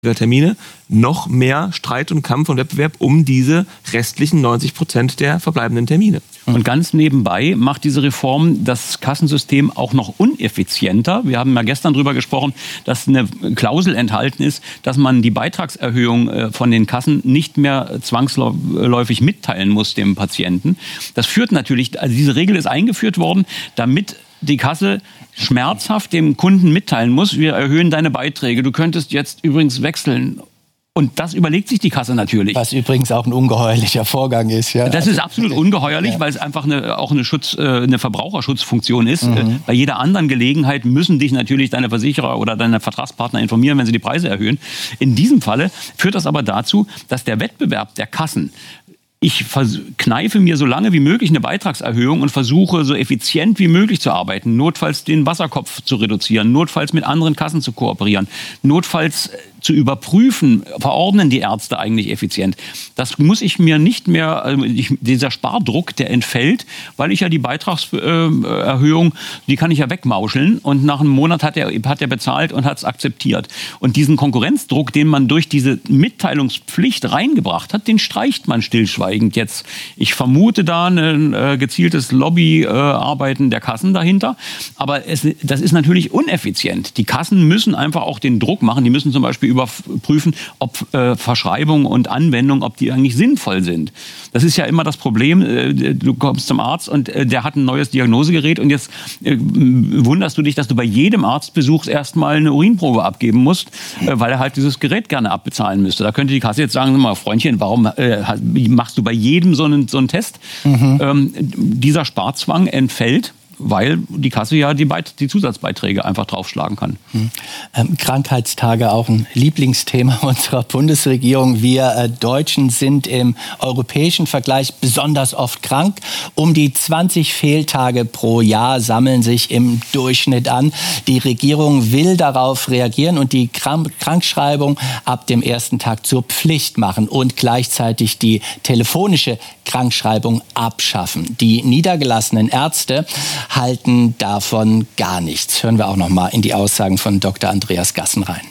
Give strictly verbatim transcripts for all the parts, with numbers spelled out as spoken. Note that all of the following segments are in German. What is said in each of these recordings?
Termine noch mehr Streit und Kampf und Wettbewerb um diese restlichen neunzig Prozent der verbleibenden Termine. Und ganz nebenbei macht diese Reform das Kassensystem auch noch uneffizienter. Wir haben ja gestern darüber gesprochen, dass eine Klausel enthalten ist, dass man die Beitragserhöhung von den Kassen nicht mehr zwangsläufig mitteilen muss dem Patienten. Das führt natürlich, also diese Regel ist eingeführt worden, damit die Kasse schmerzhaft dem Kunden mitteilen muss, wir erhöhen deine Beiträge, du könntest jetzt übrigens wechseln. Und das überlegt sich die Kasse natürlich. Was übrigens auch ein ungeheuerlicher Vorgang ist. Ja? Das ist absolut ungeheuerlich, ja. Weil es einfach eine, auch eine, Schutz, eine Verbraucherschutzfunktion ist. Mhm. Bei jeder anderen Gelegenheit müssen dich natürlich deine Versicherer oder deine Vertragspartner informieren, wenn sie die Preise erhöhen. In diesem Falle führt das aber dazu, dass der Wettbewerb der Kassen, ich kneife mir so lange wie möglich eine Beitragserhöhung und versuche so effizient wie möglich zu arbeiten, notfalls den Wasserkopf zu reduzieren, notfalls mit anderen Kassen zu kooperieren, notfalls zu überprüfen, verordnen die Ärzte eigentlich effizient. Das muss ich mir nicht mehr, also ich, dieser Spardruck, der entfällt, weil ich ja die Beitragserhöhung, die kann ich ja wegmauscheln und nach einem Monat hat er, hat er bezahlt und hat es akzeptiert. Und diesen Konkurrenzdruck, den man durch diese Mitteilungspflicht reingebracht hat, den streicht man stillschweigend jetzt. Ich vermute da ein äh, gezieltes Lobbyarbeiten äh, der Kassen dahinter, aber es, das ist natürlich uneffizient. Die Kassen müssen einfach auch den Druck machen, die müssen zum Beispiel überprüfen, ob äh, Verschreibung und Anwendung, ob die eigentlich sinnvoll sind. Das ist ja immer das Problem, äh, du kommst zum Arzt und äh, der hat ein neues Diagnosegerät und jetzt äh, wunderst du dich, dass du bei jedem Arztbesuch erstmal eine Urinprobe abgeben musst, äh, weil er halt dieses Gerät gerne abbezahlen müsste. Da könnte die Kasse jetzt sagen, mal Freundchen, warum äh, machst du bei jedem so einen, so einen Test? Mhm. Ähm, dieser Sparzwang entfällt, weil die Kasse ja die, Beit- die Zusatzbeiträge einfach draufschlagen kann. Ähm, Krankheitstage, auch ein Lieblingsthema unserer Bundesregierung. Wir äh, Deutschen sind im europäischen Vergleich besonders oft krank. Um die zwanzig Fehltage pro Jahr sammeln sich im Durchschnitt an. Die Regierung will darauf reagieren und die Krank- Krankschreibung ab dem ersten Tag zur Pflicht machen und gleichzeitig die telefonische Krankschreibung abschaffen. Die niedergelassenen Ärzte halten davon gar nichts. Hören wir auch noch mal in die Aussagen von Doktor Andreas Gassen rein.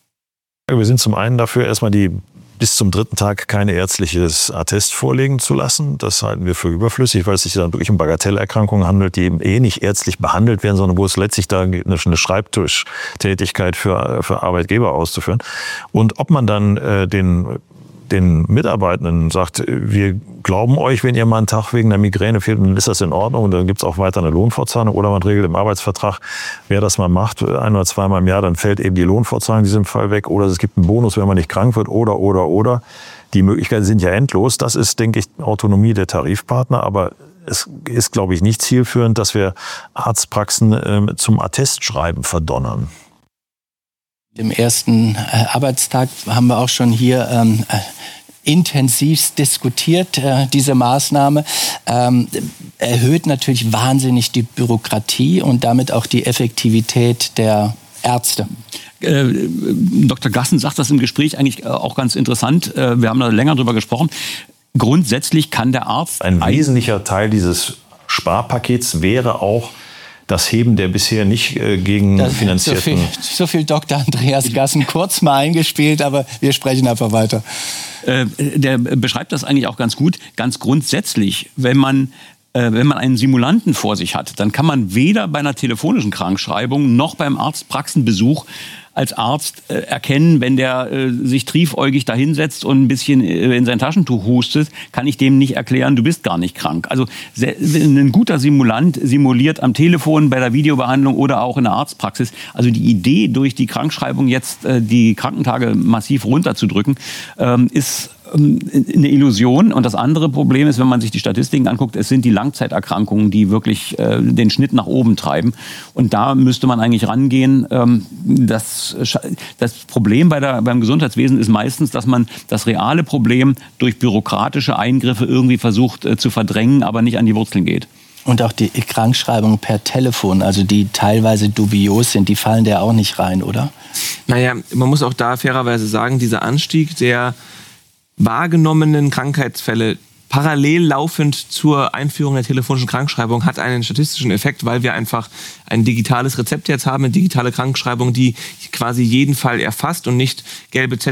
Wir sind zum einen dafür, erstmal die bis zum dritten Tag kein ärztliches Attest vorlegen zu lassen. Das halten wir für überflüssig, weil es sich dann wirklich um Bagatellerkrankungen handelt, die eben eh nicht ärztlich behandelt werden, sondern wo es letztlich da eine, eine Schreibtischtätigkeit für, für Arbeitgeber auszuführen. Und ob man dann äh, den den Mitarbeitenden sagt, wir glauben euch, wenn ihr mal einen Tag wegen der Migräne fehlt, dann ist das in Ordnung und dann gibt es auch weiter eine Lohnfortzahlung oder man regelt im Arbeitsvertrag, wer das mal macht, ein oder zweimal im Jahr, dann fällt eben die Lohnfortzahlung in diesem Fall weg oder es gibt einen Bonus, wenn man nicht krank wird oder, oder, oder. Die Möglichkeiten sind ja endlos. Das ist, denke ich, Autonomie der Tarifpartner, aber es ist, glaube ich, nicht zielführend, dass wir Arztpraxen äh, zum Attestschreiben verdonnern. Im ersten äh, Arbeitstag haben wir auch schon hier ähm, äh, intensivst diskutiert, äh, diese Maßnahme. Ähm, erhöht natürlich wahnsinnig die Bürokratie und damit auch die Effektivität der Ärzte. Äh, Doktor Gassen sagt das im Gespräch eigentlich auch ganz interessant. Äh, wir haben da länger drüber gesprochen. Grundsätzlich kann der Arzt... Ein wesentlicher Teil dieses Sparpakets wäre auch das Heben der bisher nicht äh, gegenfinanzierten... So viel, so viel Doktor Andreas Gassen kurz mal eingespielt, aber wir sprechen einfach weiter. Äh, der beschreibt das eigentlich auch ganz gut. Ganz grundsätzlich, wenn man, äh, wenn man einen Simulanten vor sich hat, dann kann man weder bei einer telefonischen Krankschreibung noch beim Arztpraxenbesuch als Arzt äh, erkennen, wenn der äh, sich triefäugig dahinsetzt und ein bisschen äh, in sein Taschentuch hustet, kann ich dem nicht erklären, du bist gar nicht krank. Also sehr, ein guter Simulant simuliert am Telefon, bei der Videobehandlung oder auch in der Arztpraxis. Also die Idee, durch die Krankschreibung jetzt äh, die Krankentage massiv runterzudrücken, ähm, ist eine Illusion. Und das andere Problem ist, wenn man sich die Statistiken anguckt, es sind die Langzeiterkrankungen, die wirklich äh, den Schnitt nach oben treiben. Und da müsste man eigentlich rangehen. Ähm, das, das Problem bei der, beim Gesundheitswesen ist meistens, dass man das reale Problem durch bürokratische Eingriffe irgendwie versucht äh, zu verdrängen, aber nicht an die Wurzeln geht. Und auch die Krankschreibung per Telefon, also die teilweise dubios sind, die fallen da auch nicht rein, oder? Naja, man muss auch da fairerweise sagen, dieser Anstieg der wahrgenommenen Krankheitsfälle parallel laufend zur Einführung der telefonischen Krankschreibung hat einen statistischen Effekt, weil wir einfach ein digitales Rezept jetzt haben, eine digitale Krankschreibung, die quasi jeden Fall erfasst und nicht gelbe Zettel